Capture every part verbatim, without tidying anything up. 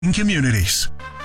communities.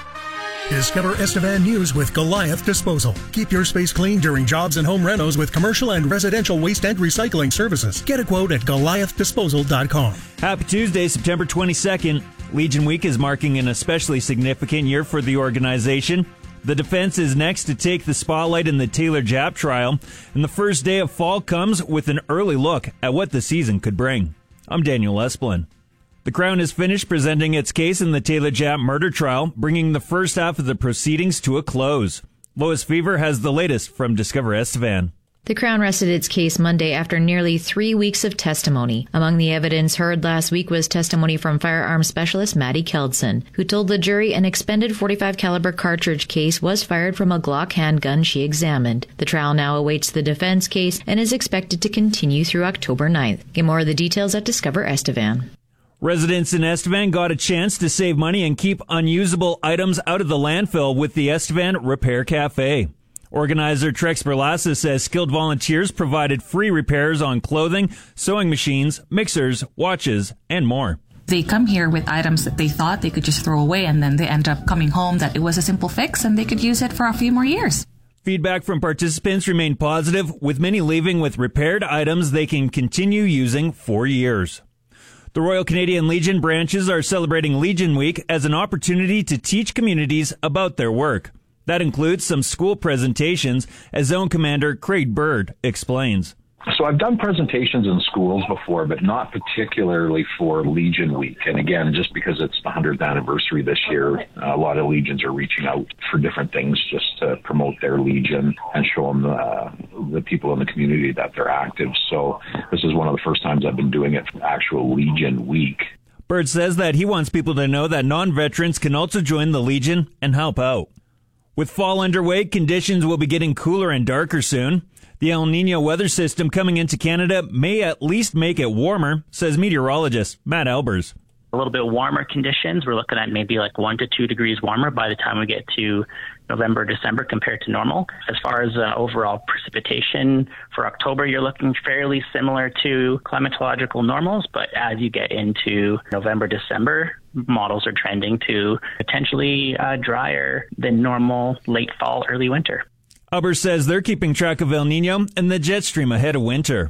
Discover Estevan News with Goliath Disposal. Keep your space clean during jobs and home renos with commercial and residential waste and recycling services. Get a quote at goliath disposal dot com. Happy Tuesday, September twenty-second. Legion Week is marking an especially significant year for the organization. The defense is next to take the spotlight in the Taylor Japp trial, and the first day of fall comes with an early look at what the season could bring. I'm Daniel Esplin. The Crown has finished presenting its case in the Taylor Japp murder trial, bringing the first half of the proceedings to a close. Lois Fever has the latest from Discover Estevan. The Crown rested its case Monday after nearly three weeks of testimony. Among the evidence heard last week was testimony from firearms specialist Maddie Keldson, who told the jury an expended forty-five caliber cartridge case was fired from a Glock handgun she examined. The trial now awaits the defense case and is expected to continue through October ninth. Get more of the details at Discover Estevan. Residents in Estevan got a chance to save money and keep unusable items out of the landfill with the Estevan Repair Cafe. Organizer Trex Berlassa says skilled volunteers provided free repairs on clothing, sewing machines, mixers, watches, and more. They come here with items that they thought they could just throw away, and then they end up coming home that it was a simple fix and they could use it for a few more years. Feedback from participants remained positive, with many leaving with repaired items they can continue using for years. The Royal Canadian Legion branches are celebrating Legion Week as an opportunity to teach communities about their work. That includes some school presentations, as Zone Commander Craig Bird explains. So I've done presentations in schools before, but not particularly for Legion Week. And again, just because it's the hundredth anniversary this year, a lot of Legions are reaching out for different things just to promote their Legion and show them uh, the people in the community that they're active. So this is one of the first times I've been doing it for actual Legion Week. Bird says that he wants people to know that non-veterans can also join the Legion and help out. With fall underway, conditions will be getting cooler and darker soon. The El Nino weather system coming into Canada may at least make it warmer, says meteorologist Matt Albers. A little bit warmer conditions. We're looking at maybe like one to two degrees warmer by the time we get to November, December compared to normal. As far as uh, overall precipitation for October, you're looking fairly similar to climatological normals, but as you get into November, December, models are trending to potentially uh, drier than normal late fall, early winter. Albers says they're keeping track of El Nino and the jet stream ahead of winter.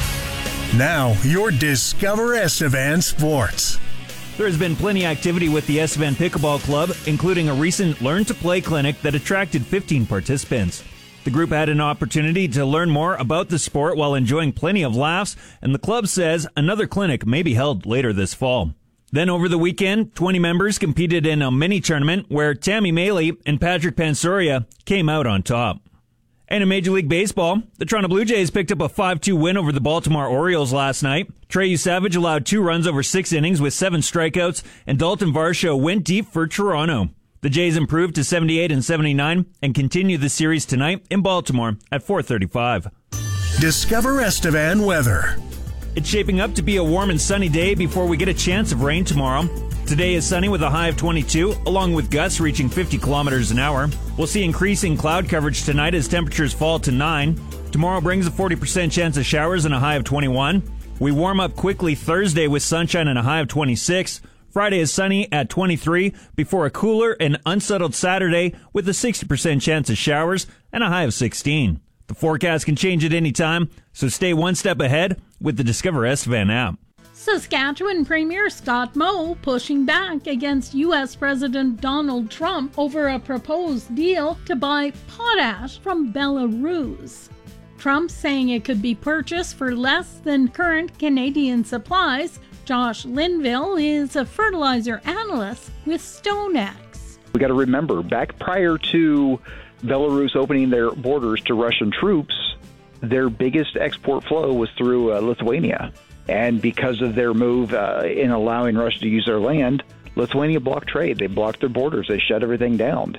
Now, your Discover Estevan Sports. There has been plenty of activity with the Estevan Pickleball Club, including a recent Learn to Play clinic that attracted fifteen participants. The group had an opportunity to learn more about the sport while enjoying plenty of laughs, and the club says another clinic may be held later this fall. Then over the weekend, twenty members competed in a mini tournament where Tammy Maley and Patrick Pansoria came out on top. And in Major League Baseball, the Toronto Blue Jays picked up a five two win over the Baltimore Orioles last night. Trey Savage allowed two runs over six innings with seven strikeouts, and Dalton Varsho went deep for Toronto. The Jays improved to seventy-eight and seventy-nine and continue the series tonight in Baltimore at four thirty-five. Discover Estevan weather. It's shaping up to be a warm and sunny day before we get a chance of rain tomorrow. Today is sunny with a high of twenty-two, along with gusts reaching fifty kilometers an hour. We'll see increasing cloud coverage tonight as temperatures fall to nine. Tomorrow brings a forty percent chance of showers and a high of twenty-one. We warm up quickly Thursday with sunshine and a high of twenty-six. Friday is sunny at twenty-three before a cooler and unsettled Saturday with a sixty percent chance of showers and a high of sixteen. The forecast can change at any time, so stay one step ahead with the Discover Estevan app. Saskatchewan Premier Scott Moe pushing back against U S President Donald Trump over a proposed deal to buy potash from Belarus. Trump saying it could be purchased for less than current Canadian supplies. Josh Linville is a fertilizer analyst with StoneX. We got to remember, back prior to Belarus opening their borders to Russian troops, their biggest export flow was through uh, Lithuania. And because of their move uh, in allowing Russia to use their land, Lithuania blocked trade. They blocked their borders. They shut everything down.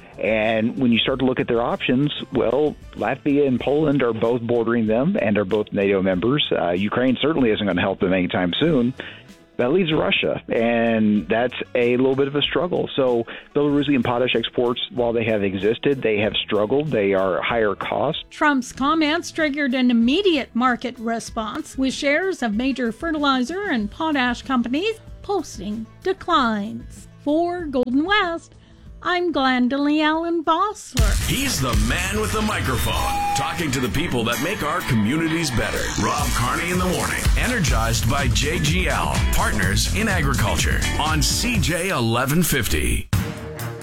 And when you start to look at their options, well, Latvia and Poland are both bordering them and are both NATO members. Uh, Ukraine certainly isn't going to help them anytime soon. That leaves Russia, and that's a little bit of a struggle. So Belarusian potash exports, while they have existed, they have struggled. They are higher cost. Trump's comments triggered an immediate market response, with shares of major fertilizer and potash companies posting declines. For Golden West, I'm Glendalee Allen Vossler. He's the man with the microphone, talking to the people that make our communities better. Rob Carney in the morning, energized by J G L, Partners in Agriculture, on C J eleven fifty.